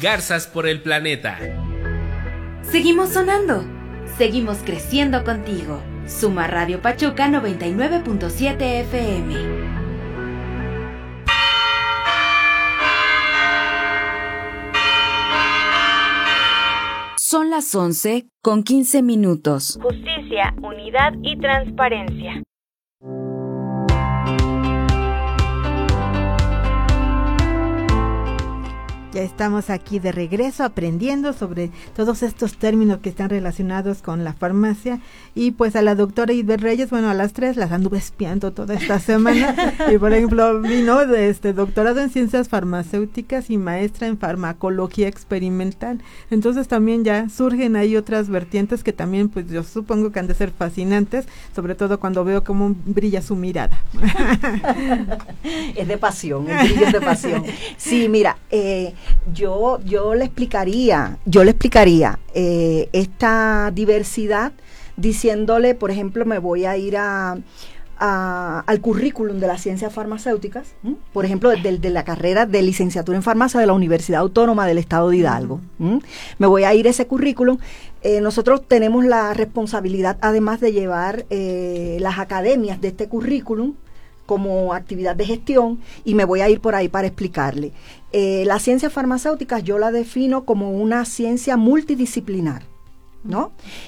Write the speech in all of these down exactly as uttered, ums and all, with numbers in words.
Garzas por el planeta. Seguimos sonando, seguimos creciendo contigo. Suma Radio Pachuca noventa y nueve punto siete F M. Son las once con quince minutos. Justicia, unidad y transparencia. Ya estamos aquí de regreso aprendiendo sobre todos estos términos que están relacionados con la farmacia, y pues a la doctora Ivette Reyes, bueno, a las tres las anduve espiando toda esta semana y por ejemplo vino de este doctorado en ciencias farmacéuticas y maestra en farmacología experimental, entonces también ya surgen ahí otras vertientes que también pues yo supongo que han de ser fascinantes, sobre todo cuando veo cómo brilla su mirada. Es de pasión, el brillo es de pasión. Sí, mira, eh, Yo, yo le explicaría, yo le explicaría eh, esta diversidad diciéndole, por ejemplo, me voy a ir a, a, al currículum de las ciencias farmacéuticas, ¿m? Por ejemplo, desde de la carrera de licenciatura en farmacia de la Universidad Autónoma del Estado de Hidalgo. ¿m? Me voy a ir a ese currículum. Eh, nosotros tenemos la responsabilidad, además de llevar eh, las academias de este currículum como actividad de gestión, y me voy a ir por ahí para explicarle. Eh, las ciencias farmacéuticas yo la defino como una ciencia multidisciplinar, ¿no?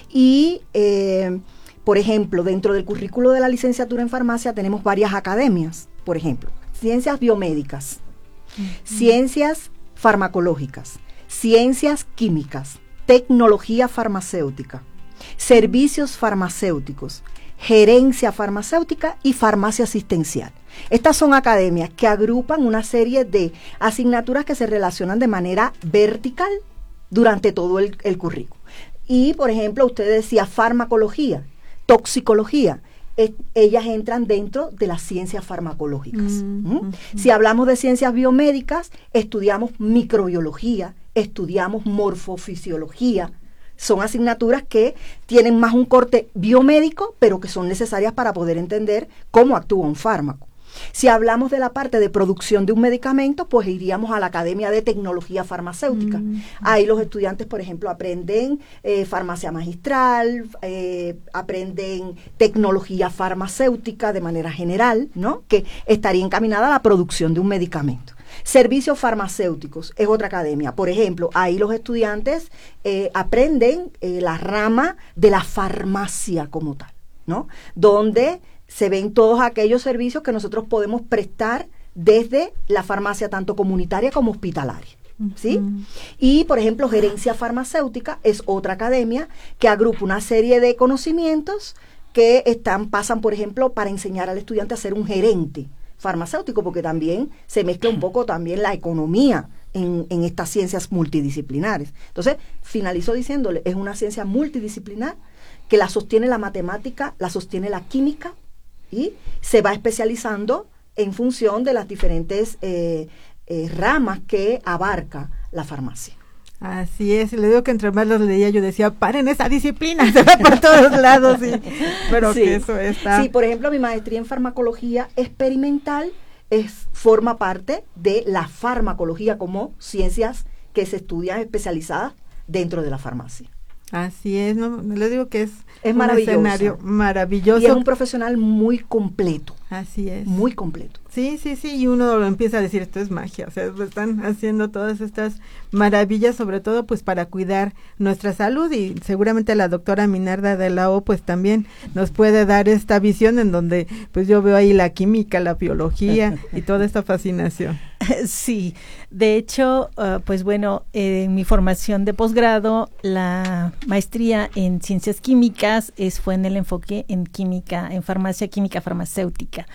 Y, eh, por ejemplo, dentro del currículo de la licenciatura en farmacia tenemos varias academias, por ejemplo, ciencias biomédicas, uh-huh. ciencias farmacológicas, ciencias químicas, tecnología farmacéutica, servicios farmacéuticos, gerencia farmacéutica y farmacia asistencial. Estas son academias que agrupan una serie de asignaturas que se relacionan de manera vertical durante todo el, el currículo. Y, por ejemplo, usted decía farmacología, toxicología, eh, ellas entran dentro de las ciencias farmacológicas. Mm, ¿Mm? Mm. Si hablamos de ciencias biomédicas, estudiamos microbiología, estudiamos morfofisiología. Son asignaturas que tienen más un corte biomédico, pero que son necesarias para poder entender cómo actúa un fármaco. Si hablamos de la parte de producción de un medicamento, pues iríamos a la Academia de Tecnología Farmacéutica. Mm. Ahí los estudiantes, por ejemplo, aprenden eh, farmacia magistral, eh, aprenden tecnología farmacéutica de manera general, ¿no? Que estaría encaminada a la producción de un medicamento. Servicios farmacéuticos es otra academia. Por ejemplo, ahí los estudiantes eh, aprenden eh, la rama de la farmacia como tal, ¿no? Donde se ven todos aquellos servicios que nosotros podemos prestar desde la farmacia tanto comunitaria como hospitalaria, ¿sí? Uh-huh. Y, por ejemplo, gerencia farmacéutica es otra academia que agrupa una serie de conocimientos que están, pasan, por ejemplo, para enseñar al estudiante a ser un gerente farmacéutico, porque también se mezcla un poco también la economía en, en estas ciencias multidisciplinares. Entonces, finalizo diciéndole, es una ciencia multidisciplinar que la sostiene la matemática, la sostiene la química, y se va especializando en función de las diferentes eh, eh, ramas que abarca la farmacia. Así es, le digo que entre más los leía yo decía, paren esa disciplina, se va por todos lados, sí. Pero sí, que eso está... Sí, por ejemplo, mi maestría en farmacología experimental es, forma parte de la farmacología como ciencias que se estudian especializadas dentro de la farmacia. Así es, no, les digo que es, es un maravilloso. escenario maravilloso. Y es un profesional muy completo. Así es. Muy completo. Sí, sí, sí, y uno lo empieza a decir, esto es magia, o sea, están haciendo todas estas maravillas, sobre todo pues para cuidar nuestra salud, y seguramente la doctora Minarda de la O pues también nos puede dar esta visión en donde pues yo veo ahí la química, la biología y toda esta fascinación. Sí, de hecho, uh, pues bueno, eh, en mi formación de posgrado, la maestría en ciencias químicas es, fue en el enfoque en química, en farmacia química farmacéutica.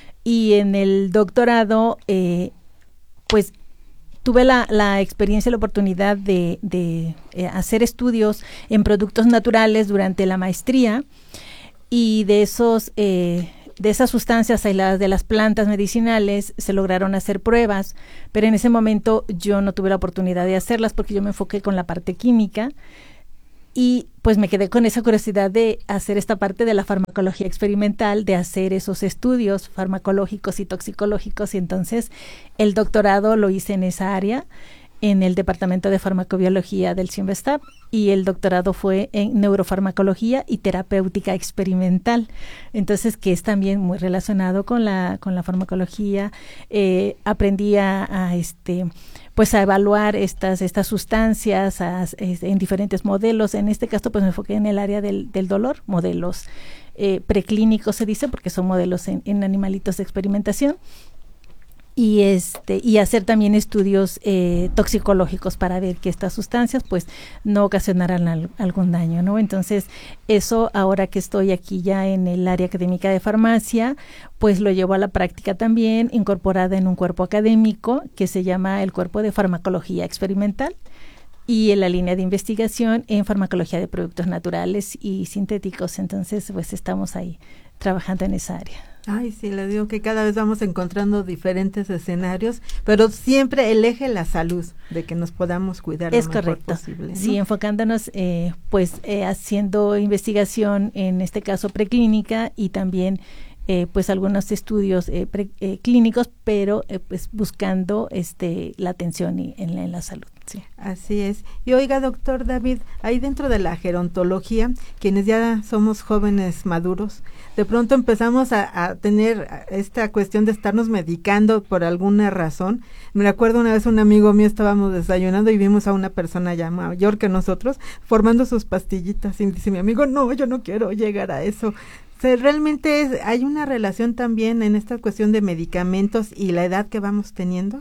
Y en el doctorado, eh, pues tuve la, la experiencia y la oportunidad de, de eh, hacer estudios en productos naturales durante la maestría, y de esos eh, de esas sustancias aisladas de las plantas medicinales se lograron hacer pruebas, pero en ese momento yo no tuve la oportunidad de hacerlas porque yo me enfoqué con la parte química. Y pues me quedé con esa curiosidad de hacer esta parte de la farmacología experimental, de hacer esos estudios farmacológicos y toxicológicos, y entonces el doctorado lo hice en esa área, en el Departamento de Farmacobiología del CINVESTAB y el doctorado fue en Neurofarmacología y Terapéutica Experimental. Entonces, que es también muy relacionado con la, con la farmacología. Eh, aprendí a, a este... pues a evaluar estas estas sustancias a, a, en diferentes modelos. En este caso, pues me enfoqué en el área del, del dolor, modelos eh, preclínicos se dice, porque son modelos en, en animalitos de experimentación. Y este y hacer también estudios eh, toxicológicos para ver que estas sustancias pues no ocasionaran al, algún daño, ¿no? Entonces, eso ahora que estoy aquí ya en el área académica de farmacia, pues lo llevo a la práctica también, incorporada en un cuerpo académico que se llama el Cuerpo de Farmacología Experimental y en la línea de investigación en farmacología de productos naturales y sintéticos. Entonces, pues estamos ahí trabajando en esa área. Ay, sí, le digo que cada vez vamos encontrando diferentes escenarios, pero siempre el eje la salud, de que nos podamos cuidar es lo mejor correcto. posible, ¿no? Sí, enfocándonos, eh, pues, eh, haciendo investigación, en este caso preclínica, y también, eh, pues, algunos estudios eh, pre, eh, clínicos, pero, eh, pues, buscando este la atención y, en, la, en la salud. Sí. Así es. Y oiga, doctor David, ahí dentro de la gerontología, quienes ya somos jóvenes maduros, de pronto empezamos a, a tener esta cuestión de estarnos medicando por alguna razón. Me acuerdo una vez un amigo mío, estábamos desayunando y vimos a una persona ya mayor que nosotros formando sus pastillitas y dice mi amigo, no, yo no quiero llegar a eso. O sea, realmente es, hay una relación también en esta cuestión de medicamentos y la edad que vamos teniendo.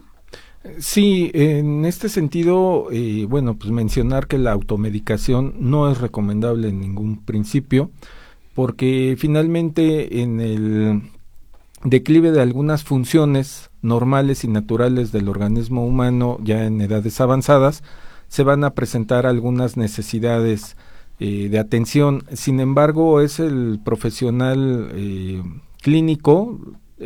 Sí, en este sentido, eh, bueno, pues mencionar que la automedicación no es recomendable en ningún principio, porque finalmente en el declive de algunas funciones normales y naturales del organismo humano, ya en edades avanzadas, se van a presentar algunas necesidades eh, de atención. Sin embargo, es el profesional eh, clínico,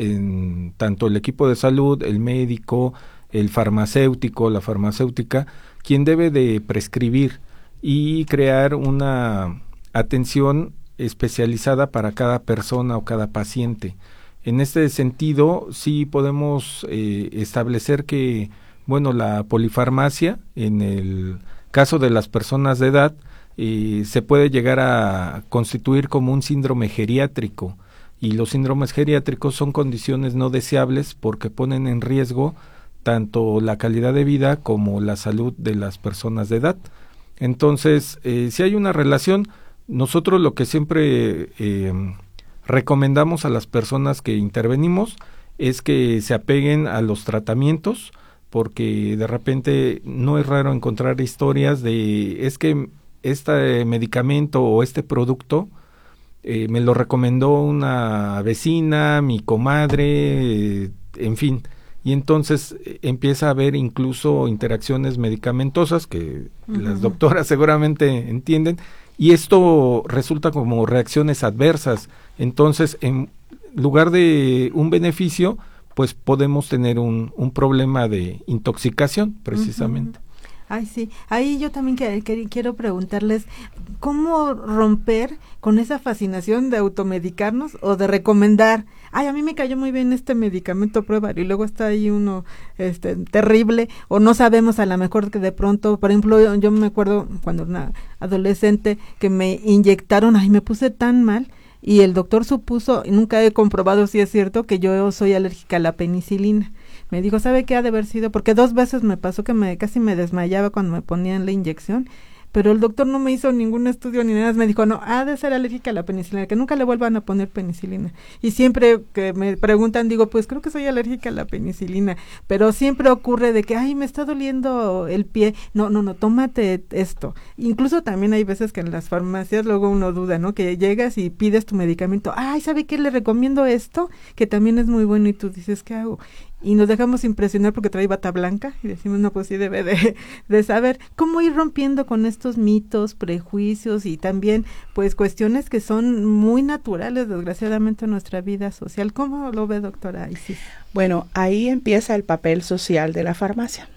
en tanto el equipo de salud, el médico, el farmacéutico, la farmacéutica, quien debe de prescribir y crear una atención especializada para cada persona o cada paciente. En este sentido, sí podemos eh, establecer que, bueno, la polifarmacia, en el caso de las personas de edad, eh, se puede llegar a constituir como un síndrome geriátrico, y los síndromes geriátricos son condiciones no deseables porque ponen en riesgo tanto la calidad de vida como la salud de las personas de edad. Entonces, eh, si hay una relación, nosotros lo que siempre eh, recomendamos a las personas que intervenimos es que se apeguen a los tratamientos, porque de repente no es raro encontrar historias de, es que este medicamento o este producto eh, me lo recomendó una vecina, mi comadre, eh, en fin. Y entonces eh, empieza a haber incluso interacciones medicamentosas que uh-huh. las doctoras seguramente entienden, y esto resulta como reacciones adversas. Entonces, en lugar de un beneficio, pues podemos tener un, un problema de intoxicación, precisamente. Uh-huh. Ay, sí. Ahí yo también que, que, quiero preguntarles, ¿cómo romper con esa fascinación de automedicarnos o de recomendar? Ay, a mí me cayó muy bien este medicamento, pruébalo, y luego está ahí uno este terrible, o no sabemos a lo mejor que de pronto, por ejemplo, yo, yo me acuerdo cuando era una adolescente que me inyectaron, ay, me puse tan mal, y el doctor supuso, y nunca he comprobado si es cierto, que yo soy alérgica a la penicilina. Me dijo, ¿sabe qué ha de haber sido? Porque dos veces me pasó que me casi me desmayaba cuando me ponían la inyección, pero el doctor no me hizo ningún estudio ni nada, me dijo, no, ha de ser alérgica a la penicilina, que nunca le vuelvan a poner penicilina. Y siempre que me preguntan, digo, pues creo que soy alérgica a la penicilina, pero siempre ocurre de que, ay, me está doliendo el pie, no, no, no, tómate esto. Incluso también hay veces que en las farmacias luego uno duda, ¿no? Que llegas y pides tu medicamento, ay, ¿sabe qué? Le recomiendo esto, que también es muy bueno, y tú dices, ¿qué hago? Y nos dejamos impresionar porque trae bata blanca y decimos, no, pues sí debe de, de saber cómo ir rompiendo con estos mitos, prejuicios y también pues cuestiones que son muy naturales desgraciadamente en nuestra vida social. ¿Cómo lo ve, doctora Isis? Bueno, ahí empieza el papel social de la farmacia.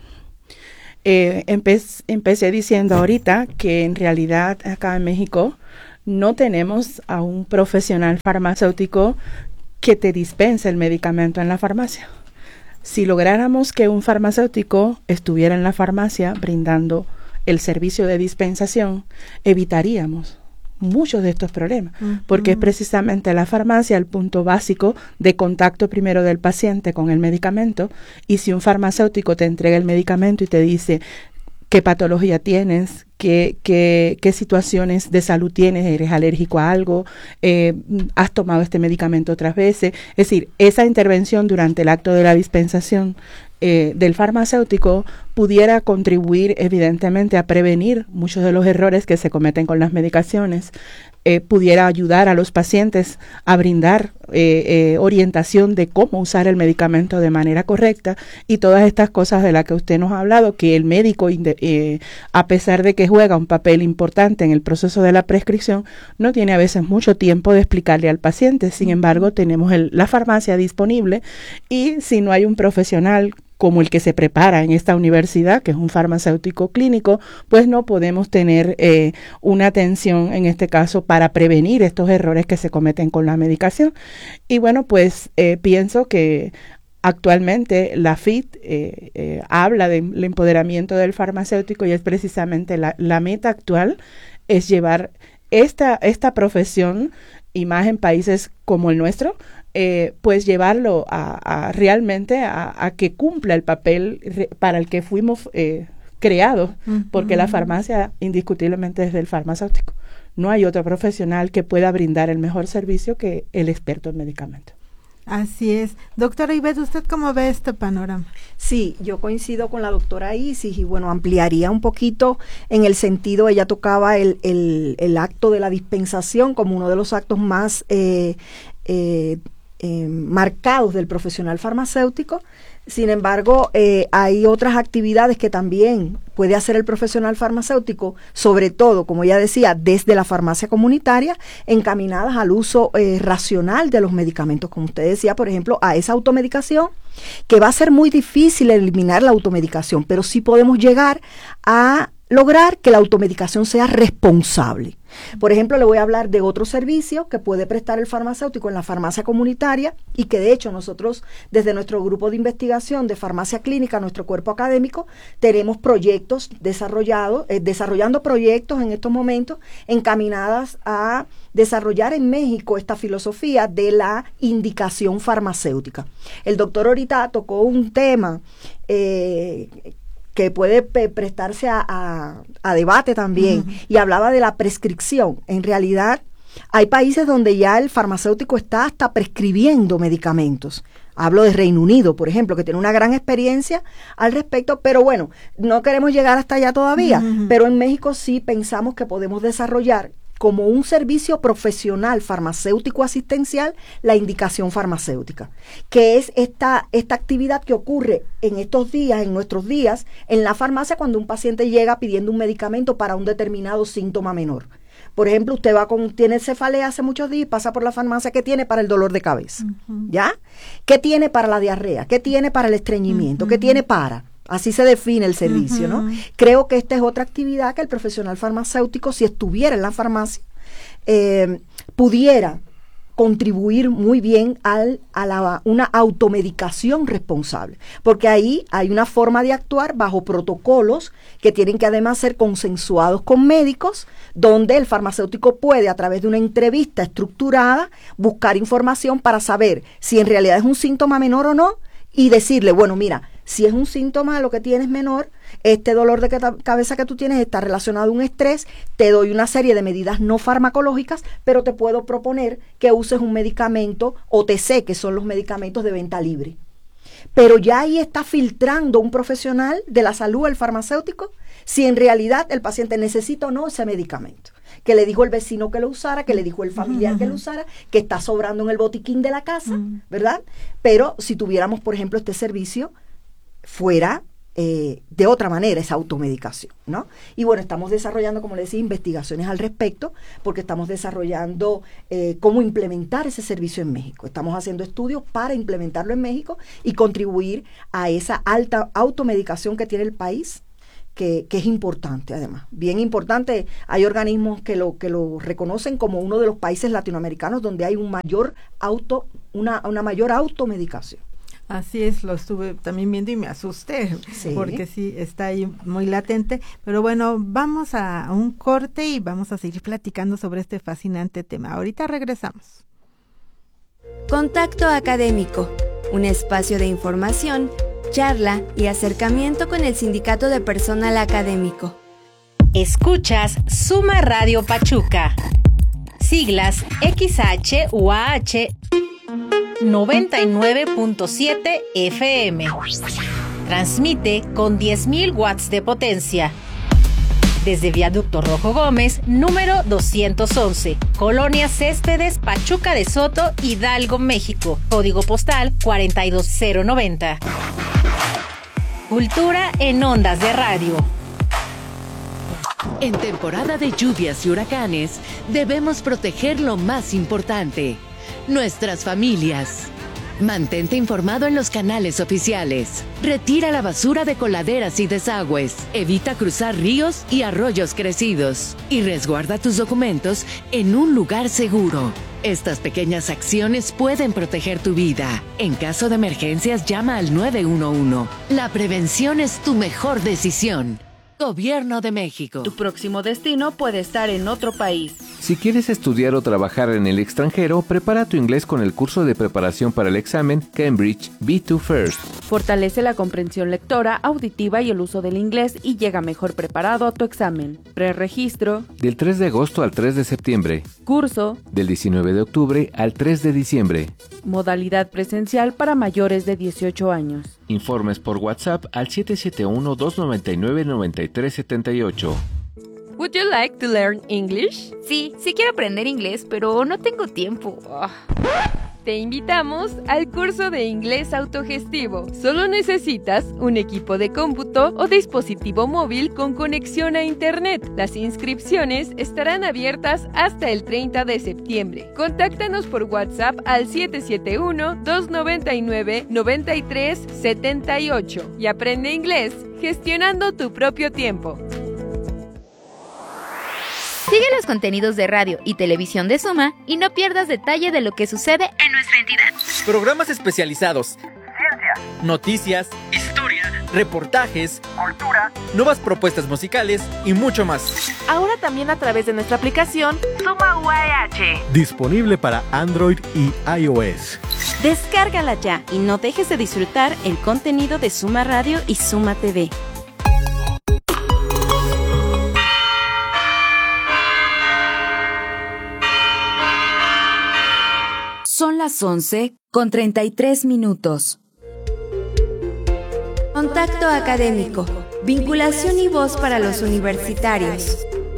Eh, empe- empecé diciendo ahorita que en realidad acá en México no tenemos a un profesional farmacéutico que te dispense el medicamento en la farmacia. Si lográramos que un farmacéutico estuviera en la farmacia brindando el servicio de dispensación, evitaríamos muchos de estos problemas, uh-huh. porque es precisamente la farmacia el punto básico de contacto primero del paciente con el medicamento, y si un farmacéutico te entrega el medicamento y te dice qué patología tienes, qué, qué, qué situaciones de salud tienes, eres alérgico a algo, eh, has tomado este medicamento otras veces, es decir, esa intervención durante el acto de la dispensación Eh, del farmacéutico pudiera contribuir evidentemente a prevenir muchos de los errores que se cometen con las medicaciones, eh, pudiera ayudar a los pacientes a brindar eh, eh, orientación de cómo usar el medicamento de manera correcta, y todas estas cosas de las que usted nos ha hablado, que el médico, eh, a pesar de que juega un papel importante en el proceso de la prescripción, no tiene a veces mucho tiempo de explicarle al paciente. Sin embargo, tenemos el, la farmacia disponible, y si no hay un profesional como el que se prepara en esta universidad, que es un farmacéutico clínico, pues no podemos tener eh, una atención, en este caso, para prevenir estos errores que se cometen con la medicación. Y bueno, pues eh, pienso que actualmente la F I T eh, eh, habla del empoderamiento del farmacéutico, y es precisamente la, la meta actual, es llevar esta, esta profesión, y más en países como el nuestro, Eh, pues llevarlo a, a realmente a, a que cumpla el papel re, para el que fuimos eh, creados, uh-huh. porque la farmacia indiscutiblemente es del farmacéutico. No hay otro profesional que pueda brindar el mejor servicio que el experto en medicamentos. Así es. Doctora Ivette, ¿usted cómo ve este panorama? Sí, yo coincido con la doctora Isis, y bueno, ampliaría un poquito en el sentido, ella tocaba el, el, el acto de la dispensación como uno de los actos más eh, eh, Eh, marcados del profesional farmacéutico. Sin embargo, eh, hay otras actividades que también puede hacer el profesional farmacéutico, sobre todo, como ya decía, desde la farmacia comunitaria, encaminadas al uso eh, racional de los medicamentos, como usted decía, por ejemplo, a esa automedicación, que va a ser muy difícil eliminar la automedicación, pero sí podemos llegar a lograr que la automedicación sea responsable. Por ejemplo, le voy a hablar de otro servicio que puede prestar el farmacéutico en la farmacia comunitaria, y que de hecho nosotros desde nuestro grupo de investigación de farmacia clínica, nuestro cuerpo académico, tenemos proyectos desarrollados, eh, desarrollando proyectos en estos momentos encaminadas a desarrollar en México esta filosofía de la indicación farmacéutica. El doctor ahorita tocó un tema eh, que puede pe- prestarse a, a, a debate también, uh-huh. y hablaba de la prescripción. En realidad, hay países donde ya el farmacéutico está hasta prescribiendo medicamentos. Hablo de Reino Unido, por ejemplo, que tiene una gran experiencia al respecto, pero bueno, no queremos llegar hasta allá todavía, uh-huh. pero en México sí pensamos que podemos desarrollar como un servicio profesional farmacéutico asistencial la indicación farmacéutica, que es esta, esta actividad que ocurre en estos días, en nuestros días, en la farmacia, cuando un paciente llega pidiendo un medicamento para un determinado síntoma menor. Por ejemplo, usted va con, tiene cefalea hace muchos días y pasa por la farmacia. ¿Qué tiene para el dolor de cabeza? Uh-huh. ¿Ya? ¿Qué tiene para la diarrea? ¿Qué tiene para el estreñimiento? Uh-huh. ¿Qué tiene para? Así se define el servicio, uh-huh. ¿no? Creo que esta es otra actividad que el profesional farmacéutico, si estuviera en la farmacia, eh, pudiera contribuir muy bien al, a la, una automedicación responsable, porque ahí hay una forma de actuar bajo protocolos que tienen que además ser consensuados con médicos, donde el farmacéutico puede, a través de una entrevista estructurada, buscar información para saber si en realidad es un síntoma menor o no, y decirle, bueno, mira, si es un síntoma lo que tienes menor, este dolor de cabeza que tú tienes está relacionado a un estrés, te doy una serie de medidas no farmacológicas, pero te puedo proponer que uses un medicamento O T C, que son los medicamentos de venta libre. Pero ya ahí está filtrando un profesional de la salud, el farmacéutico, si en realidad el paciente necesita o no ese medicamento. Que le dijo el vecino que lo usara, que le dijo el familiar uh-huh. que lo usara, que está sobrando en el botiquín de la casa, uh-huh. ¿verdad? Pero si tuviéramos, por ejemplo, este servicio, fuera eh, de otra manera esa automedicación, ¿no? Y bueno, estamos desarrollando, como le decía, investigaciones al respecto, porque estamos desarrollando eh, cómo implementar ese servicio en México. Estamos haciendo estudios para implementarlo en México y contribuir a esa alta automedicación que tiene el país, que, que es importante además, bien importante. Hay organismos que lo, que lo reconocen como uno de los países latinoamericanos donde hay un mayor auto, una, una mayor automedicación. Así es, lo estuve también viendo y me asusté, sí. porque sí, está ahí muy latente. Pero bueno, vamos a un corte y vamos a seguir platicando sobre este fascinante tema. Ahorita regresamos. Contacto Académico, un espacio de información, charla y acercamiento con el Sindicato de Personal Académico. Escuchas Suma Radio Pachuca, siglas X H U A H noventa y nueve punto siete F M. Transmite con diez mil watts de potencia. Desde Viaducto Rojo Gómez, número doscientos once, Colonia Céspedes, Pachuca de Soto, Hidalgo, México. Código postal cuarenta y dos cero noventa. Cultura en ondas de radio. En temporada de lluvias y huracanes, debemos proteger lo más importante: nuestras familias. Mantente informado en los canales oficiales. Retira la basura de coladeras y desagües. Evita cruzar ríos y arroyos crecidos. Y resguarda tus documentos en un lugar seguro. Estas pequeñas acciones pueden proteger tu vida. En caso de emergencias, llama al nueve uno uno. La prevención es tu mejor decisión. Gobierno de México. Tu próximo destino puede estar en otro país. Si quieres estudiar o trabajar en el extranjero, prepara tu inglés con el curso de preparación para el examen Cambridge B dos First. Fortalece la comprensión lectora, auditiva y el uso del inglés y llega mejor preparado a tu examen. Preregistro. Del tres de agosto al tres de septiembre. Curso. Del diecinueve de octubre al tres de diciembre. Modalidad presencial para mayores de dieciocho años. Informes por WhatsApp al siete siete uno, dos nueve nueve, nueve tres siete ocho. Would you like to learn English? Sí, sí quiero aprender inglés, pero no tengo tiempo. Oh. Te invitamos al curso de inglés autogestivo. Solo necesitas un equipo de cómputo o dispositivo móvil con conexión a internet. Las inscripciones estarán abiertas hasta el treinta de septiembre. Contáctanos por WhatsApp al siete siete uno, dos nueve nueve, nueve tres siete ocho y aprende inglés gestionando tu propio tiempo. Sigue los contenidos de radio y televisión de Suma y no pierdas detalle de lo que sucede en nuestra entidad. Programas especializados, ciencia, noticias, historia, reportajes, cultura, nuevas propuestas musicales y mucho más. Ahora también a través de nuestra aplicación Suma U A H. Disponible para Android y iOS. Descárgala ya y no dejes de disfrutar el contenido de Suma Radio y Suma T V. Son las once con treinta y tres minutos. Contacto Académico, vinculación y voz para los universitarios.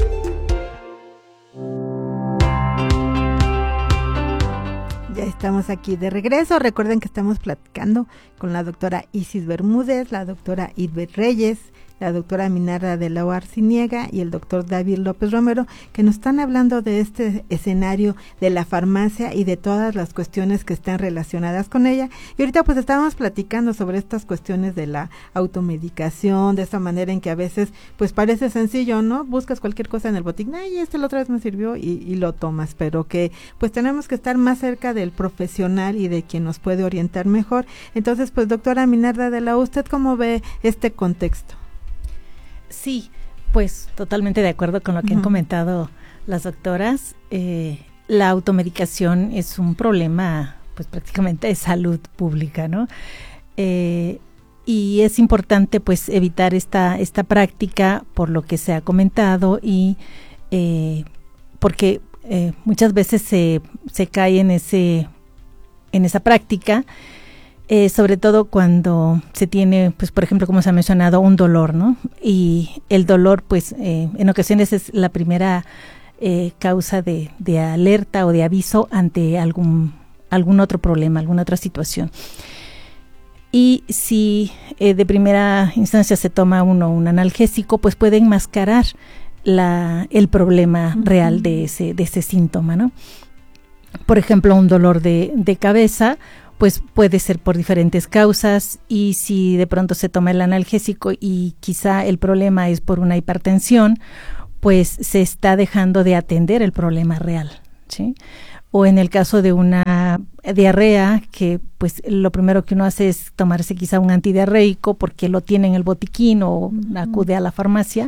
Ya estamos aquí de regreso. Recuerden que estamos platicando con la doctora Isis Bermúdez, la doctora Idbeth Reyes, la doctora Minarda de la O Arciniega y el doctor David López Romero, que nos están hablando de este escenario de la farmacia y de todas las cuestiones que están relacionadas con ella. Y ahorita pues estábamos platicando sobre estas cuestiones de la automedicación, de esa manera en que a veces pues parece sencillo, ¿no? Buscas cualquier cosa en el botín, ay, este la otra vez me sirvió y, y lo tomas, pero que pues tenemos que estar más cerca del profesional y de quien nos puede orientar mejor. Entonces pues doctora Minarda de la O, ¿usted cómo ve este contexto? Sí, pues totalmente de acuerdo con lo que uh-huh. han comentado las doctoras. Eh, la automedicación es un problema, pues prácticamente de salud pública, ¿no? Eh, y es importante, pues, evitar esta esta práctica por lo que se ha comentado y eh, porque eh, muchas veces se se cae en ese en esa práctica. Eh, sobre todo cuando se tiene, pues por ejemplo, como se ha mencionado, un dolor, ¿no? Y el dolor, pues eh, en ocasiones es la primera eh, causa de, de alerta o de aviso ante algún, algún otro problema, alguna otra situación. Y si eh, de primera instancia se toma uno un analgésico, pues puede enmascarar la, el problema uh-huh. real de ese, de ese síntoma, ¿no? Por ejemplo, un dolor de, de cabeza, pues puede ser por diferentes causas, y si de pronto se toma el analgésico y quizá el problema es por una hipertensión, pues se está dejando de atender el problema real, ¿sí? o en el caso de una diarrea, que pues lo primero que uno hace es tomarse quizá un antidiarreico porque lo tiene en el botiquín o uh-huh. acude a la farmacia.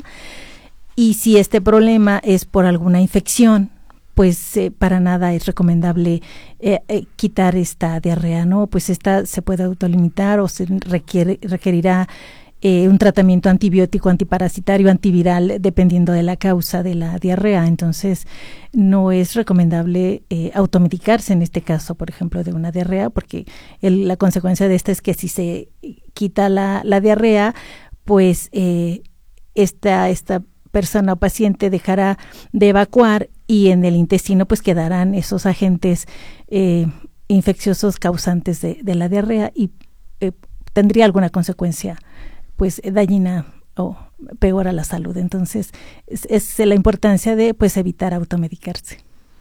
Y si este problema es por alguna infección, pues eh, para nada es recomendable eh, eh, quitar esta diarrea, ¿no? Pues esta se puede autolimitar o se requiere, requerirá eh, un tratamiento antibiótico, antiparasitario, antiviral, dependiendo de la causa de la diarrea. Entonces, no es recomendable eh, automedicarse en este caso, por ejemplo, de una diarrea, porque el, la consecuencia de esta es que si se quita la, la diarrea, pues eh, esta, esta persona o paciente dejará de evacuar y en el intestino pues quedarán esos agentes eh, infecciosos causantes de, de la diarrea y eh, tendría alguna consecuencia pues dañina o peor a la salud. Entonces es, es la importancia de pues evitar automedicarse.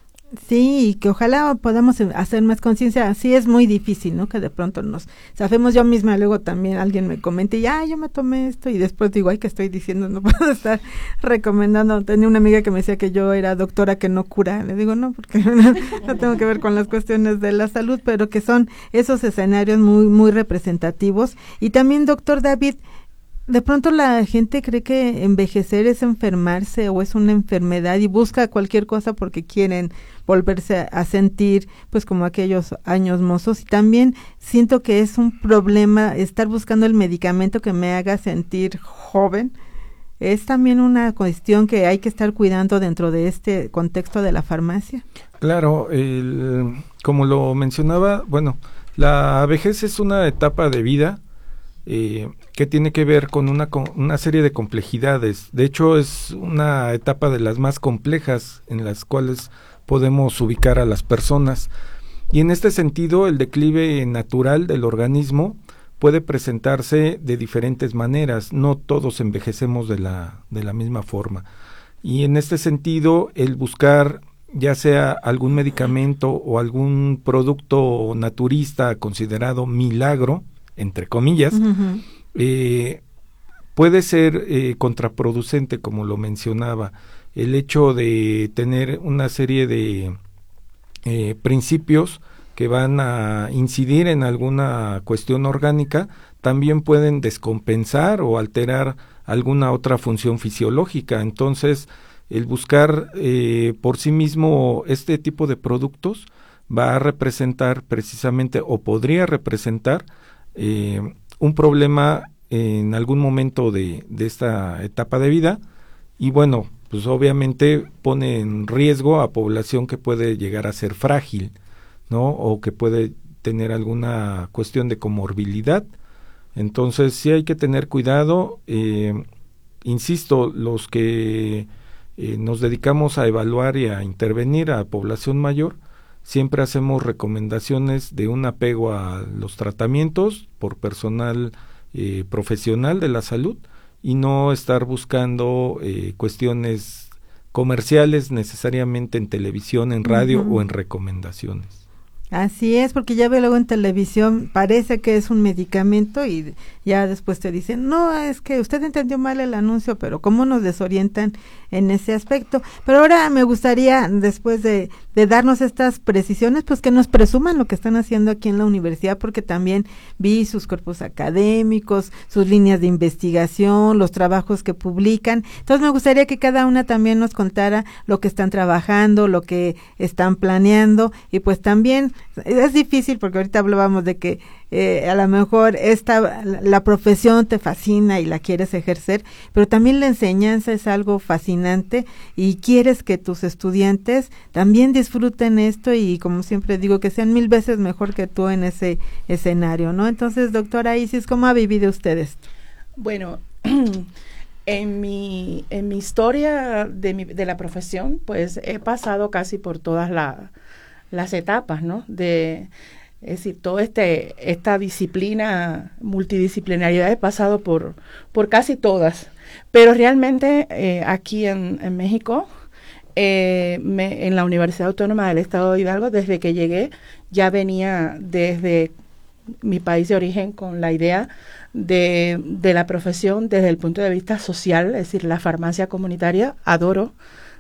Sí, y que ojalá podamos hacer más conciencia. Sí, es muy difícil, ¿no? Que de pronto nos sabemos. Yo misma luego también alguien me comente, ya, yo me tomé esto, y después digo, ay, ¿qué estoy diciendo? No puedo estar recomendando. Tenía una amiga que me decía que yo era doctora que no cura. Le digo, no, porque no, no tengo que ver con las cuestiones de la salud, pero que son esos escenarios muy, muy representativos. Y también, doctor David, de pronto la gente cree que envejecer es enfermarse o es una enfermedad y busca cualquier cosa porque quieren volverse a, a sentir pues como aquellos años mozos, y también siento que es un problema estar buscando el medicamento que me haga sentir joven. Es también una cuestión que hay que estar cuidando dentro de este contexto de la farmacia. Claro, el, como lo mencionaba, bueno, la vejez es una etapa de vida Eh, que tiene que ver con una, con una serie de complejidades. De hecho, es una etapa de las más complejas en las cuales podemos ubicar a las personas. Y en este sentido, el declive natural del organismo puede presentarse de diferentes maneras. No todos envejecemos de la, de la misma forma. Y en este sentido, el buscar ya sea algún medicamento o algún producto naturista considerado milagro, entre comillas, uh-huh. eh, puede ser eh, contraproducente, como lo mencionaba. El hecho de tener una serie de eh, principios que van a incidir en alguna cuestión orgánica también pueden descompensar o alterar alguna otra función fisiológica. Entonces, el buscar eh, por sí mismo este tipo de productos va a representar precisamente, o podría representar, Eh, un problema en algún momento de, de esta etapa de vida, y bueno, pues obviamente pone en riesgo a población que puede llegar a ser frágil, ¿no? O que puede tener alguna cuestión de comorbilidad. Entonces sí hay que tener cuidado. Eh, insisto, los que eh, nos dedicamos a evaluar y a intervenir a población mayor, siempre hacemos recomendaciones de un apego a los tratamientos por personal eh, profesional de la salud y no estar buscando eh, cuestiones comerciales necesariamente en televisión, en radio uh-huh. o en recomendaciones. Así es, porque ya veo luego en televisión, parece que es un medicamento y ya después te dicen, no, es que usted entendió mal el anuncio, pero cómo nos desorientan en ese aspecto. Pero ahora me gustaría, después de, de darnos estas precisiones, pues que nos presuman lo que están haciendo aquí en la universidad, porque también vi sus cuerpos académicos, sus líneas de investigación, los trabajos que publican. Entonces me gustaría que cada una también nos contara lo que están trabajando, lo que están planeando, y pues también es difícil porque ahorita hablábamos de que eh, a lo mejor esta la profesión te fascina y la quieres ejercer, pero también la enseñanza es algo fascinante y quieres que tus estudiantes también disfruten esto y, como siempre digo, que sean mil veces mejor que tú en ese escenario, ¿no? Entonces, doctora Isis, ¿cómo ha vivido usted esto? Bueno, en mi en mi historia de mi, de la profesión, pues he pasado casi por todas las las etapas, ¿no? De, es decir, toda este, esta disciplina, multidisciplinaridad, he pasado por, por casi todas, pero realmente eh, aquí en, en México, eh, me, en la Universidad Autónoma del Estado de Hidalgo, desde que llegué, ya venía desde mi país de origen con la idea de, de la profesión desde el punto de vista social, es decir, la farmacia comunitaria, adoro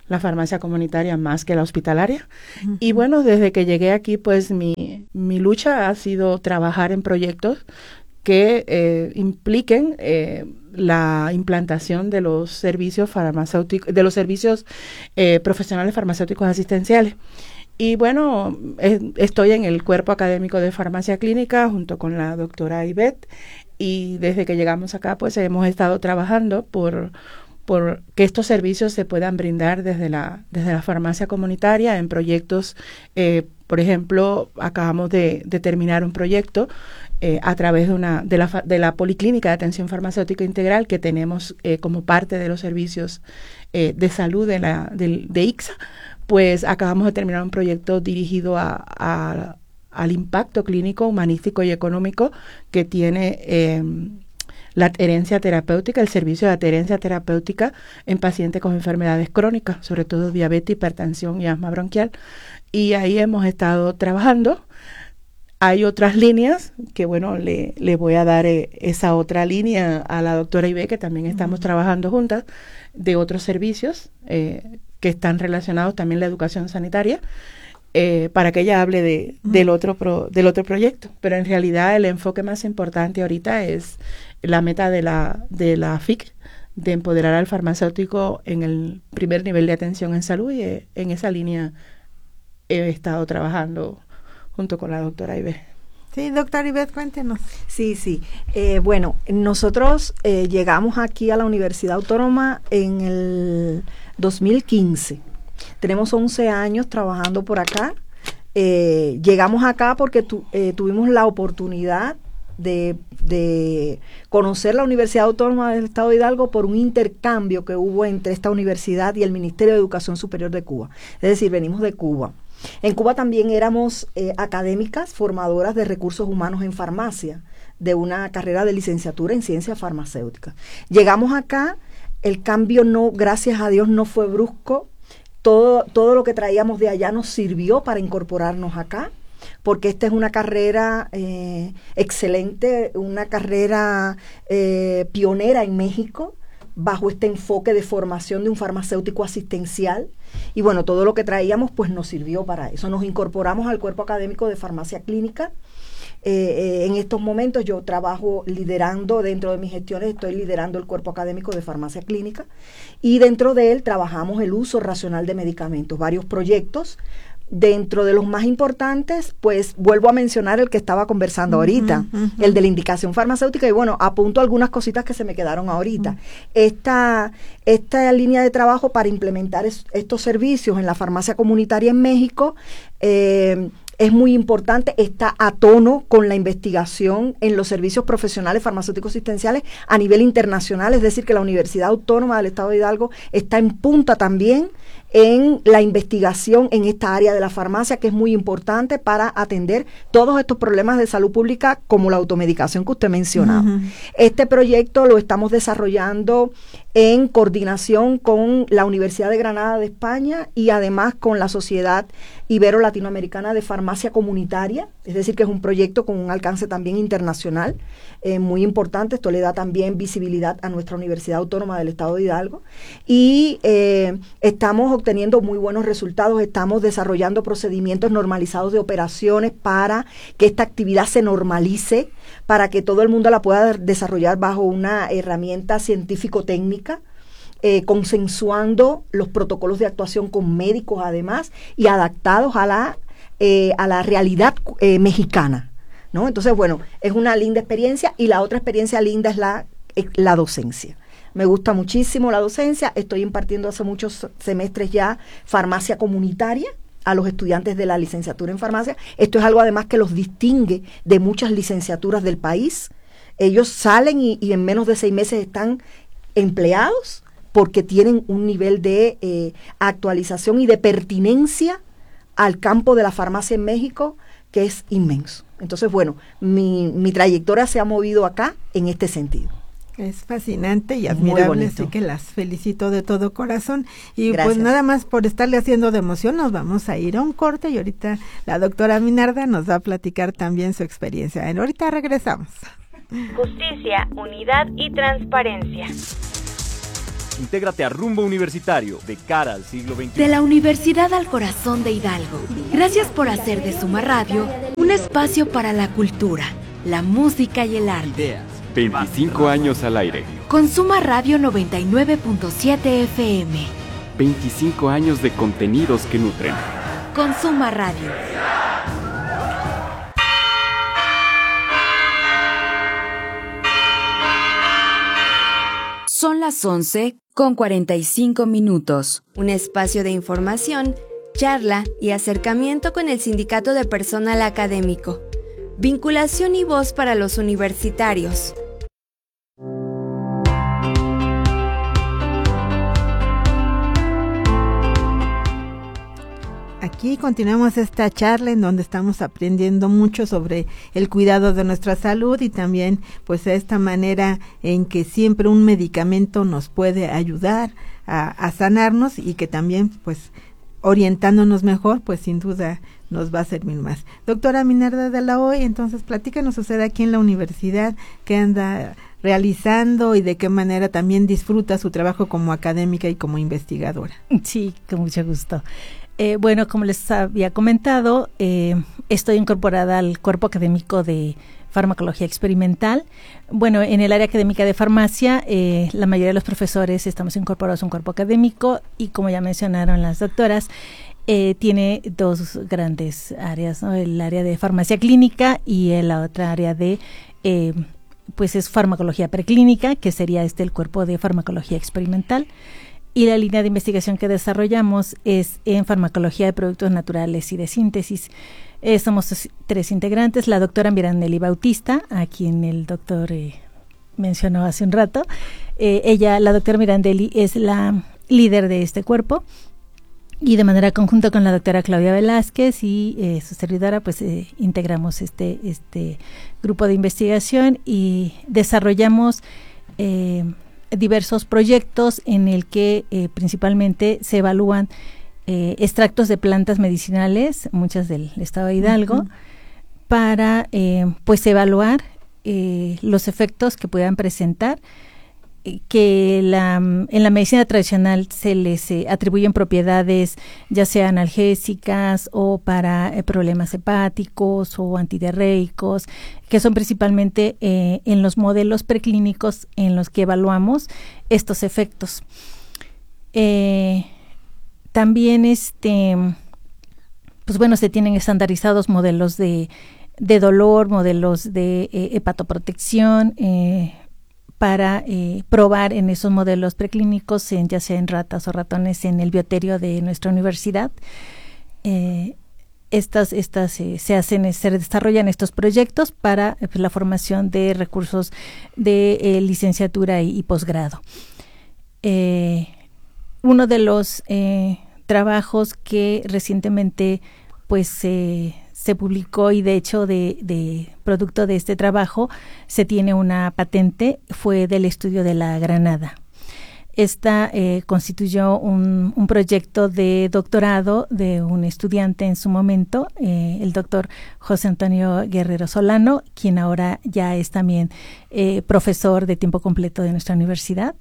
la farmacia comunitaria más que la hospitalaria. Uh-huh. Y bueno, desde que llegué aquí, pues mi, mi lucha ha sido trabajar en proyectos que eh, impliquen eh, la implantación de los servicios farmacéuticos, de los servicios eh, profesionales farmacéuticos asistenciales. Y bueno, eh, estoy en el cuerpo académico de farmacia clínica junto con la doctora Ivette, y desde que llegamos acá pues hemos estado trabajando por, por que estos servicios se puedan brindar desde la, desde la farmacia comunitaria en proyectos. Eh, por ejemplo, acabamos de, de terminar un proyecto eh, a través de, una, de, la, de la Policlínica de Atención Farmacéutica Integral que tenemos eh, como parte de los servicios eh, de salud de, la, de, de I C S A. Pues acabamos de terminar un proyecto dirigido a, a, al impacto clínico, humanístico y económico que tiene eh, la adherencia terapéutica, el servicio de adherencia terapéutica en pacientes con enfermedades crónicas, sobre todo diabetes, hipertensión y asma bronquial. Y ahí hemos estado trabajando. Hay otras líneas que, bueno, le, le voy a dar eh, esa otra línea a la doctora Ibe, que también estamos uh-huh. trabajando juntas, de otros servicios eh, que están relacionados también a la educación sanitaria, eh, para que ella hable de, uh-huh. del, otro pro, del otro proyecto. Pero en realidad el enfoque más importante ahorita es la meta de la, de la F I C, de empoderar al farmacéutico en el primer nivel de atención en salud, y eh, en esa línea he estado trabajando junto con la doctora Ivette. Sí, doctora Ivette, cuéntenos. Sí, sí. Eh, bueno, nosotros eh, llegamos aquí a la Universidad Autónoma en el dos mil quince. Tenemos once años trabajando por acá. Eh, llegamos acá porque tu, eh, tuvimos la oportunidad de, de conocer la Universidad Autónoma del Estado de Hidalgo por un intercambio que hubo entre esta universidad y el Ministerio de Educación Superior de Cuba. Es decir, venimos de Cuba. En Cuba también éramos eh, académicas formadoras de recursos humanos en farmacia, de una carrera de licenciatura en ciencia farmacéutica. Llegamos acá, el cambio no, gracias a Dios, no fue brusco. Todo, todo lo que traíamos de allá nos sirvió para incorporarnos acá, porque esta es una carrera eh, excelente, una carrera eh, pionera en México, bajo este enfoque de formación de un farmacéutico asistencial. Y bueno, todo lo que traíamos pues nos sirvió para eso. Nos incorporamos al cuerpo académico de farmacia clínica. Eh, eh, en estos momentos yo trabajo liderando, dentro de mis gestiones estoy liderando el cuerpo académico de farmacia clínica, y dentro de él trabajamos el uso racional de medicamentos, varios proyectos. Dentro de los más importantes, pues vuelvo a mencionar el que estaba conversando uh-huh, ahorita, uh-huh. el de la indicación farmacéutica, y bueno, apunto algunas cositas que se me quedaron ahorita. Uh-huh. Esta, esta línea de trabajo para implementar es, estos servicios en la farmacia comunitaria en México eh, es muy importante, está a tono con la investigación en los servicios profesionales farmacéuticos asistenciales a nivel internacional, es decir, que la Universidad Autónoma del Estado de Hidalgo está en punta también en la investigación en esta área de la farmacia, que es muy importante para atender todos estos problemas de salud pública, como la automedicación que usted mencionaba. Uh-huh. Este proyecto lo estamos desarrollando en coordinación con la Universidad de Granada de España y además con la Sociedad Ibero-Latinoamericana de Farmacia Comunitaria, es decir, que es un proyecto con un alcance también internacional, eh, muy importante. Esto le da también visibilidad a nuestra Universidad Autónoma del Estado de Hidalgo, y eh, estamos obteniendo muy buenos resultados. Estamos desarrollando procedimientos normalizados de operaciones para que esta actividad se normalice, para que todo el mundo la pueda desarrollar bajo una herramienta científico-técnica, eh, consensuando los protocolos de actuación con médicos además, y adaptados a la, eh, a la realidad eh, mexicana, ¿no? Entonces, bueno, es una linda experiencia, y la otra experiencia linda es la, eh, la docencia. Me gusta muchísimo la docencia. Estoy impartiendo hace muchos semestres ya farmacia comunitaria a los estudiantes de la licenciatura en farmacia. Esto es algo además que los distingue de muchas licenciaturas del país. Ellos salen y, y en menos de seis meses están empleados porque tienen un nivel de eh, actualización y de pertinencia al campo de la farmacia en México que es inmenso. Entonces, bueno, mi, mi trayectoria se ha movido acá en este sentido. Es fascinante y admirable, así que las felicito de todo corazón. Y gracias. Pues nada más por estarle haciendo de emoción, nos vamos a ir a un corte, y ahorita la doctora Minarda nos va a platicar también su experiencia. Ahorita regresamos. Justicia, unidad y transparencia. Intégrate a Rumbo Universitario de cara al siglo veintiuno. De la Universidad al Corazón de Hidalgo. Gracias por hacer de Suma Radio un espacio para la cultura, la música y el arte. veinticinco años al aire. Con Suma Radio noventa y nueve punto siete F M. veinticinco años de contenidos que nutren. Con Suma Radio. Son las once con cuarenta y cinco minutos. Un espacio de información, charla y acercamiento con el Sindicato de Personal Académico. Vinculación y voz para los universitarios. Aquí continuamos esta charla en donde estamos aprendiendo mucho sobre el cuidado de nuestra salud y también pues esta manera en que siempre un medicamento nos puede ayudar a, a sanarnos y que también pues orientándonos mejor pues sin duda nos va a servir más. Doctora Minarda de la Hoy, entonces platícanos usted aquí en la universidad, qué anda realizando y de qué manera también disfruta su trabajo como académica y como investigadora. Sí, con mucho gusto. Eh, bueno, como les había comentado, eh, estoy incorporada al cuerpo académico de farmacología experimental. Bueno, en el área académica de farmacia, eh, la mayoría de los profesores estamos incorporados a un cuerpo académico y como ya mencionaron las doctoras, eh, tiene dos grandes áreas, ¿no? El área de farmacia clínica y la otra área de, eh, pues es farmacología preclínica, que sería este el cuerpo de farmacología experimental. Y la línea de investigación que desarrollamos es en farmacología de productos naturales y de síntesis. Eh, somos tres integrantes, la doctora Mirandelli Bautista, a quien el doctor eh, mencionó hace un rato. Eh, ella, la doctora Mirandelli, es la líder de este cuerpo y de manera conjunta con la doctora Claudia Velázquez y eh, su servidora, pues eh, integramos este, este grupo de investigación y desarrollamos eh, diversos proyectos en el que eh, principalmente se evalúan eh, extractos de plantas medicinales, muchas del estado de Hidalgo, uh-huh. para eh, pues evaluar eh, los efectos que puedan presentar, eh, que la, en la medicina tradicional se les eh, atribuyen propiedades ya sea analgésicas o para eh, problemas hepáticos o antidiarreicos, que son principalmente eh, en los modelos preclínicos en los que evaluamos estos efectos. Eh, también este, pues bueno, se tienen estandarizados modelos de, de dolor, modelos de eh, hepatoprotección, eh, para eh, probar en esos modelos preclínicos, en, ya sea en ratas o ratones, en el bioterio de nuestra universidad. Eh, estas estas eh, se hacen, se desarrollan estos proyectos para eh, pues, la formación de recursos de eh, licenciatura y, y posgrado. Eh, uno de los eh, trabajos que recientemente pues eh, se publicó y de hecho de, de producto de este trabajo se tiene una patente, fue del estudio de la granada. Esta eh, constituyó un, un proyecto de doctorado de un estudiante en su momento, eh, el doctor José Antonio Guerrero Solano, quien ahora ya es también eh, profesor de tiempo completo de nuestra universidad.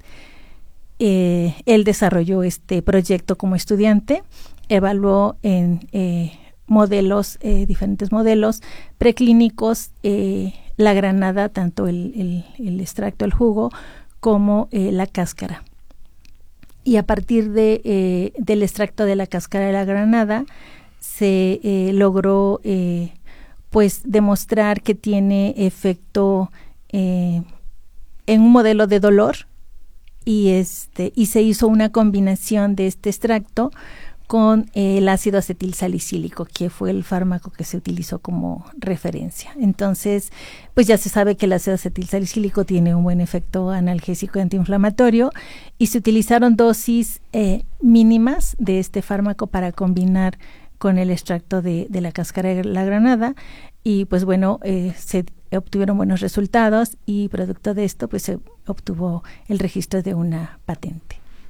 Eh, él desarrolló este proyecto como estudiante, evaluó en eh, modelos, eh, diferentes modelos preclínicos, eh, la granada, tanto el, el, el extracto, el jugo, como eh, la cáscara. Y a partir de, eh, del extracto de la cáscara de la granada se eh, logró eh, pues demostrar que tiene efecto eh, en un modelo de dolor y este y se hizo una combinación de este extracto con eh, el ácido acetilsalicílico, que fue el fármaco que se utilizó como referencia. Entonces, pues ya se sabe que el ácido acetilsalicílico tiene un buen efecto analgésico y antiinflamatorio, y se utilizaron dosis eh, mínimas de este fármaco para combinar con el extracto de, de la cáscara de la granada, y pues bueno, eh, se obtuvieron buenos resultados, y producto de esto, pues se obtuvo el registro de una patente.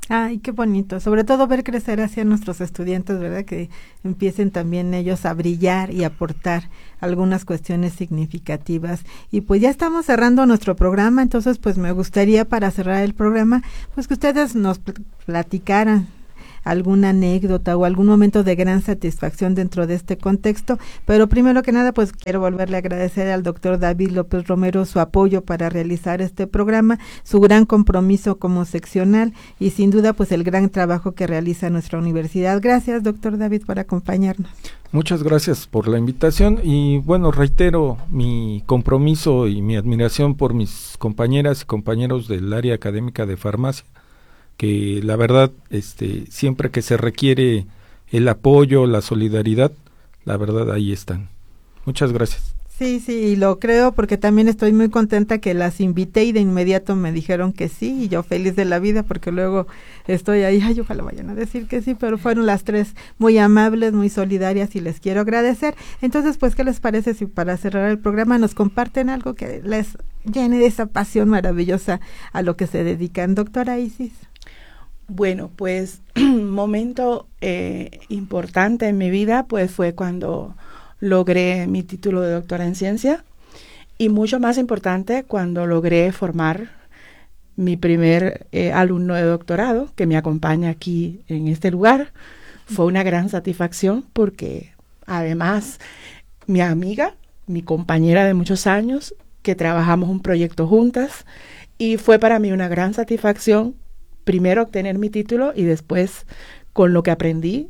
Ay, qué bonito, sobre todo ver crecer hacia nuestros estudiantes, ¿verdad? Que empiecen también ellos a brillar y aportar algunas cuestiones significativas. Y pues ya estamos cerrando nuestro programa, entonces pues me gustaría para cerrar el programa, pues que ustedes nos platicaran alguna anécdota o algún momento de gran satisfacción dentro de este contexto, pero primero que nada pues quiero volverle a agradecer al doctor David López Romero su apoyo para realizar este programa, su gran compromiso como seccional y sin duda pues el gran trabajo que realiza nuestra universidad. Gracias, doctor David, por acompañarnos. Muchas gracias por la invitación y bueno, reitero mi compromiso y mi admiración por mis compañeras y compañeros del área académica de farmacia, que la verdad, este, siempre que se requiere el apoyo, la solidaridad, la verdad ahí están. Muchas gracias. Sí, sí, y lo creo porque también estoy muy contenta que las invité y de inmediato me dijeron que sí, y yo feliz de la vida porque luego estoy ahí, ay, ojalá vayan a decir que sí, pero fueron las tres muy amables, muy solidarias y les quiero agradecer. Entonces, pues, ¿qué les parece si para cerrar el programa nos comparten algo que les llene de esa pasión maravillosa a lo que se dedican? Doctora Isis. Bueno, pues un momento eh, importante en mi vida pues fue cuando logré mi título de doctora en ciencia y mucho más importante cuando logré formar mi primer eh, alumno de doctorado que me acompaña aquí en este lugar. Fue una gran satisfacción porque además mi amiga, mi compañera de muchos años, que trabajamos un proyecto juntas y fue para mí una gran satisfacción primero obtener mi título y después, con lo que aprendí,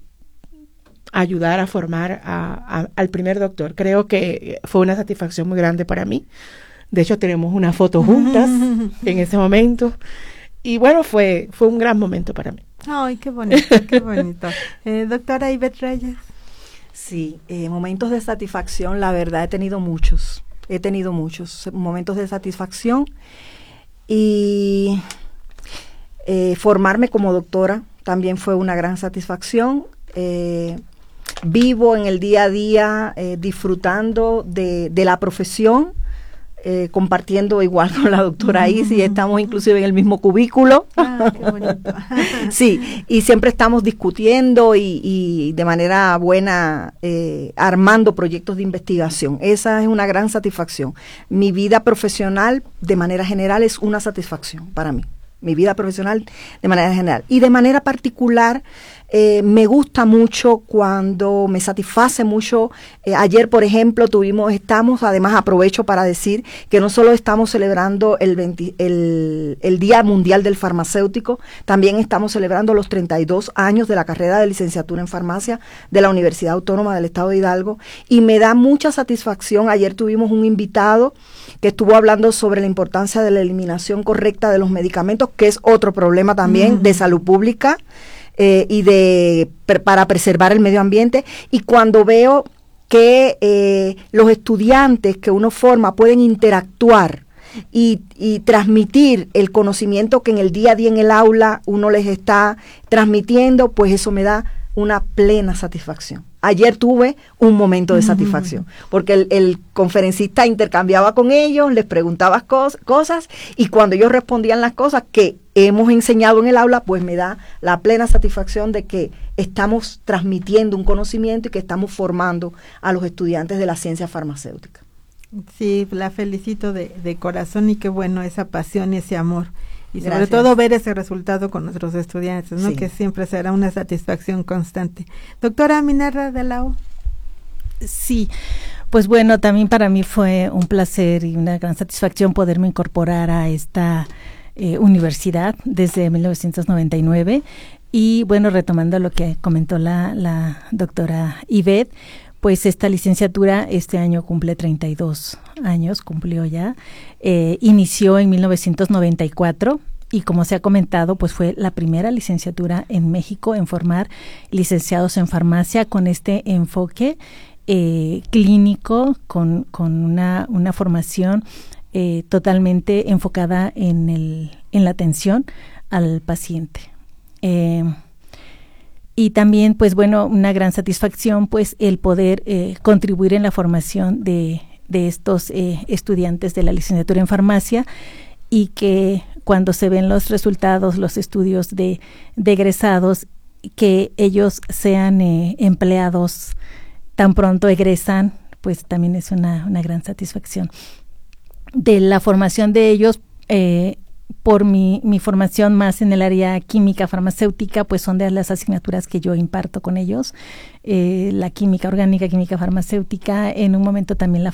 ayudar a formar a, a, al primer doctor. Creo que fue una satisfacción muy grande para mí. De hecho, tenemos una foto juntas en ese momento. Y bueno, fue, fue un gran momento para mí. Ay, qué bonito, qué bonito. Eh, doctora Ivette Reyes. Sí, eh, momentos de satisfacción, la verdad, he tenido muchos. He tenido muchos momentos de satisfacción y... Eh, formarme como doctora también fue una gran satisfacción. Eh, vivo en el día a día eh, disfrutando de, de la profesión, eh, compartiendo igual con la doctora Isis, estamos inclusive en el mismo cubículo. Ah, qué bonito. Sí, y siempre estamos discutiendo y, y de manera buena eh, armando proyectos de investigación. Esa es una gran satisfacción. Mi vida profesional, de manera general, es una satisfacción para mí. Mi vida profesional de manera general. Y de manera particular, eh, me gusta mucho cuando me satisface mucho. Eh, ayer, por ejemplo, tuvimos, estamos, además aprovecho para decir que no solo estamos celebrando el, veinte, el, el Día Mundial del Farmacéutico, también estamos celebrando los treinta y dos años de la carrera de licenciatura en farmacia de la Universidad Autónoma del Estado de Hidalgo. Y me da mucha satisfacción. Ayer tuvimos un invitado que estuvo hablando sobre la importancia de la eliminación correcta de los medicamentos, que es otro problema también mm. de salud pública eh, y de para preservar el medio ambiente. Y cuando veo que eh, los estudiantes que uno forma pueden interactuar y, y transmitir el conocimiento que en el día a día en el aula uno les está transmitiendo, pues eso me da una plena satisfacción. Ayer tuve un momento de satisfacción, porque el, el conferencista intercambiaba con ellos, les preguntaba cos, cosas, y cuando ellos respondían las cosas que hemos enseñado en el aula, pues me da la plena satisfacción de que estamos transmitiendo un conocimiento y que estamos formando a los estudiantes de la ciencia farmacéutica. Sí, la felicito de, de corazón y qué bueno esa pasión y ese amor. Y sobre Gracias. todo ver ese resultado con nuestros estudiantes, ¿no? Sí. Que siempre será una satisfacción constante. Doctora Minerva de la O. Sí, pues bueno, también para mí fue un placer y una gran satisfacción poderme incorporar a esta eh, universidad desde mil novecientos noventa y nueve. Y bueno, retomando lo que comentó la, la doctora Ivette, pues esta licenciatura este año cumple treinta y dos años, cumplió ya. Eh, inició en mil novecientos noventa y cuatro y como se ha comentado, pues fue la primera licenciatura en México en formar licenciados en farmacia con este enfoque eh, clínico, con, con una, una formación eh, totalmente enfocada en, el, en la atención al paciente. Eh, Y también, pues bueno, una gran satisfacción, pues el poder eh, contribuir en la formación de, de estos eh, estudiantes de la licenciatura en farmacia y que cuando se ven los resultados, los estudios de, de egresados, que ellos sean eh, empleados tan pronto egresan, pues también es una, una gran satisfacción. De la formación de ellos, eh, por mi, mi formación más en el área química farmacéutica, pues son de las asignaturas que yo imparto con ellos, eh, la química orgánica, química farmacéutica, en un momento también la